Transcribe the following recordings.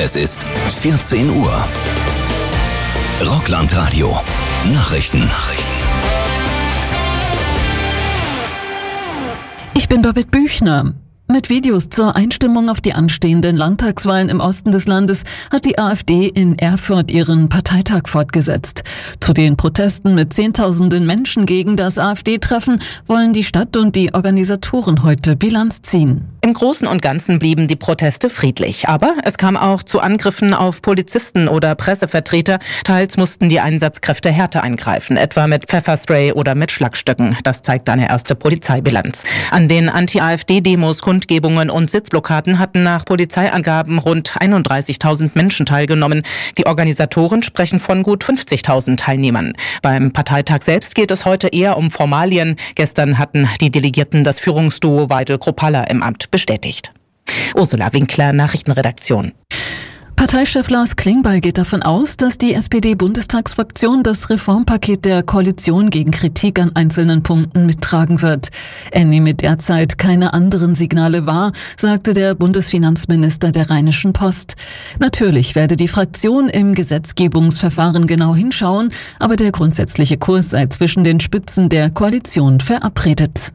Es ist 14 Uhr. Rockland-Radio. Nachrichten. Ich bin Babette Büchner. Mit Videos zur Einstimmung auf die anstehenden Landtagswahlen im Osten des Landes hat die AfD in Erfurt ihren Parteitag fortgesetzt. Zu den Protesten mit Zehntausenden Menschen gegen das AfD-Treffen wollen die Stadt und die Organisatoren heute Bilanz ziehen. Im Großen und Ganzen blieben die Proteste friedlich, aber es kam auch zu Angriffen auf Polizisten oder Pressevertreter. Teils mussten die Einsatzkräfte härter eingreifen, etwa mit Pfefferspray oder mit Schlagstöcken. Das zeigt eine erste Polizeibilanz. An den Anti-AfD-Demos, Kundgebungen und Sitzblockaden hatten nach Polizeiangaben rund 31.000 Menschen teilgenommen. Die Organisatoren sprechen von gut 50.000 Teilnehmern. Beim Parteitag selbst geht es heute eher um Formalien. Gestern hatten die Delegierten das Führungsduo Weidel-Kropalla im Amt bestätigt. Ursula Winkler, Nachrichtenredaktion. Parteichef Lars Klingbeil geht davon aus, dass die SPD-Bundestagsfraktion das Reformpaket der Koalition gegen Kritik an einzelnen Punkten mittragen wird. Er nehme derzeit keine anderen Signale wahr, sagte der Bundesfinanzminister der Rheinischen Post. Natürlich werde die Fraktion im Gesetzgebungsverfahren genau hinschauen, aber der grundsätzliche Kurs sei zwischen den Spitzen der Koalition verabredet.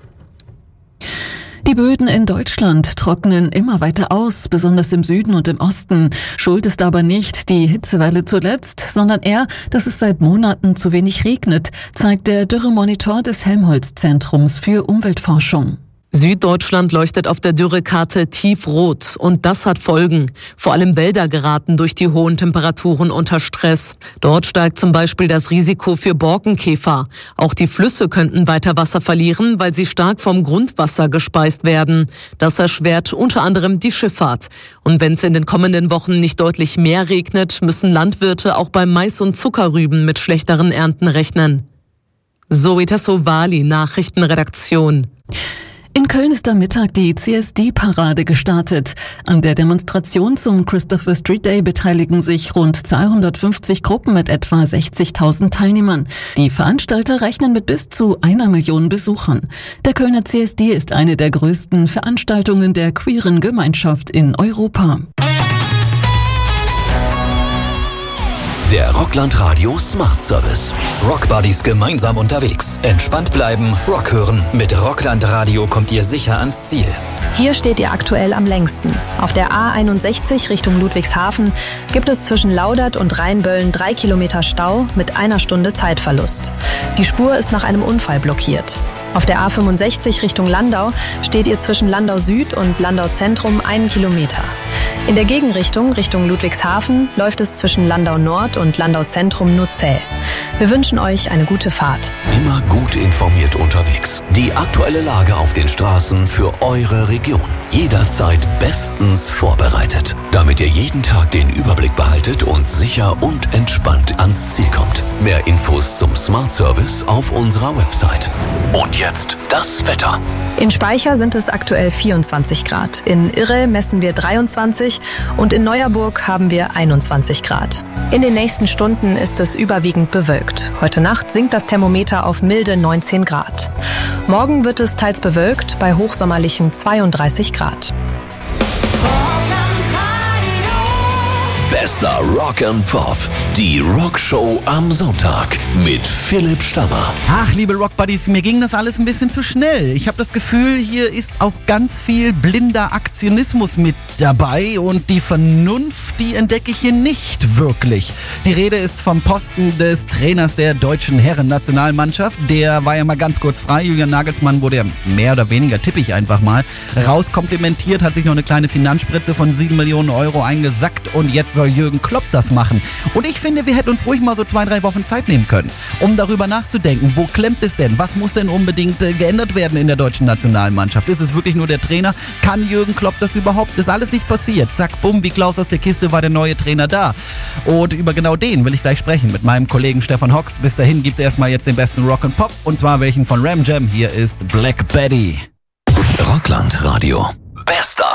Die Böden in Deutschland trocknen immer weiter aus, besonders im Süden und im Osten. Schuld ist aber nicht die Hitzewelle zuletzt, sondern eher, dass es seit Monaten zu wenig regnet, zeigt der Dürremonitor des Helmholtz-Zentrums für Umweltforschung. Süddeutschland leuchtet auf der Dürrekarte tiefrot und das hat Folgen. Vor allem Wälder geraten durch die hohen Temperaturen unter Stress. Dort steigt zum Beispiel das Risiko für Borkenkäfer. Auch die Flüsse könnten weiter Wasser verlieren, weil sie stark vom Grundwasser gespeist werden. Das erschwert unter anderem die Schifffahrt. Und wenn es in den kommenden Wochen nicht deutlich mehr regnet, müssen Landwirte auch beim Mais und Zuckerrüben mit schlechteren Ernten rechnen. Zoe Tassovali, Nachrichtenredaktion. In Köln ist am Mittag die CSD-Parade gestartet. An der Demonstration zum Christopher Street Day beteiligen sich rund 250 Gruppen mit etwa 60.000 Teilnehmern. Die Veranstalter rechnen mit bis zu 1 Million Besuchern. Der Kölner CSD ist eine der größten Veranstaltungen der queeren Gemeinschaft in Europa. Der Rockland-Radio Smart Service. Rockbuddies gemeinsam unterwegs. Entspannt bleiben, Rock hören. Mit Rockland-Radio kommt ihr sicher ans Ziel. Hier steht ihr aktuell am längsten. Auf der A61 Richtung Ludwigshafen gibt es zwischen Laudert und Rheinböllen 3 Kilometer Stau mit 1 Stunde Zeitverlust. Die Spur ist nach einem Unfall blockiert. Auf der A65 Richtung Landau steht ihr zwischen Landau Süd und Landau Zentrum 1 Kilometer. In der Gegenrichtung, Richtung Ludwigshafen, läuft es zwischen Landau Nord und Landau Zentrum nur zäh. Wir wünschen euch eine gute Fahrt. Immer gut informiert unterwegs. Die aktuelle Lage auf den Straßen für eure Region. Jederzeit bestens vorbereitet, damit ihr jeden Tag den Überblick behaltet und sicher und entspannt ans Ziel kommt. Mehr Infos zum Smart Service auf unserer Website. Und jetzt das Wetter. In Speicher sind es aktuell 24 Grad. In Irre messen wir 23 und in Neuerburg haben wir 21 Grad. In den nächsten Stunden ist es überwiegend bewölkt. Heute Nacht sinkt das Thermometer auf milde 19 Grad. Morgen wird es teils bewölkt bei hochsommerlichen 32 Grad. Bester Rock and Pop. Die Rockshow am Sonntag mit Philipp Stammer. Ach, liebe Rockbuddies, mir ging das alles ein bisschen zu schnell. Ich habe das Gefühl, hier ist auch ganz viel blinder Aktionismus mit dabei und die Vernunft, die entdecke ich hier nicht wirklich. Die Rede ist vom Posten des Trainers der deutschen Herren-Nationalmannschaft. Der war ja mal ganz kurz frei. Julian Nagelsmann wurde ja mehr oder weniger, tippe ich einfach mal, rauskomplimentiert, hat sich noch eine kleine Finanzspritze von 7 Millionen Euro eingesackt und jetzt soll Jürgen Klopp das machen. Und ich finde, wir hätten uns ruhig mal so 2-3 Wochen Zeit nehmen können, um darüber nachzudenken, wo klemmt es denn? Was muss denn unbedingt geändert werden in der deutschen Nationalmannschaft? Ist es wirklich nur der Trainer? Kann Jürgen Klopp das überhaupt? Das ist alles nicht passiert. Zack, bumm, wie Klaus aus der Kiste war der neue Trainer da. Und über genau den will ich gleich sprechen mit meinem Kollegen Stefan Hocks. Bis dahin gibt's erstmal jetzt den besten Rock and Pop und zwar welchen von Ram Jam. Hier ist Black Betty. Rockland Radio. Bester